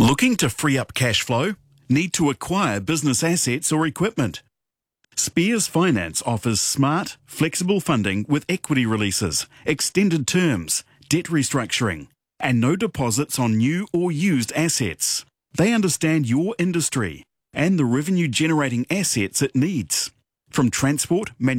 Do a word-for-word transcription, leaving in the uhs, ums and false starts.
Looking to free up cash flow? Need to acquire business assets or equipment? Spears Finance offers smart, flexible funding with equity releases, extended terms, debt restructuring, and no deposits on new or used assets. They understand your industry and the revenue-generating assets it needs. From transport,